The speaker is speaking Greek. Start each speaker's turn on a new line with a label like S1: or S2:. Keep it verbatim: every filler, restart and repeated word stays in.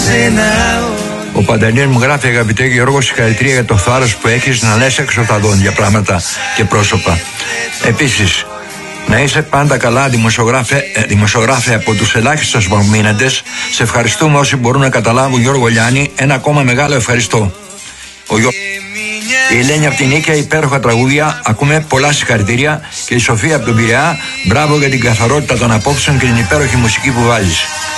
S1: Ο Παντελής μου γράφει: αγαπητέ Γιώργο, συγχαρητήρια για το θάρρος που έχεις να λες έξω τα δόντια πράγματα και πρόσωπα. Επίσης, να είσαι πάντα καλά, δημοσιογράφε, δημοσιογράφε από τους ελάχιστους απομείναντες. Σε ευχαριστούμε όσοι μπορούν να καταλάβουν, Γιώργο Λιάννη. Ένα ακόμα μεγάλο ευχαριστώ. Ο Γιώ... Η Ελένη από την Νίκαια, υπέροχα τραγούδια. Ακούμε, πολλά συγχαρητήρια. Και η Σοφία από τον Πειραιά, μπράβο για την καθαρότητα των απόψεων και την υπέροχη μουσική που βάζεις.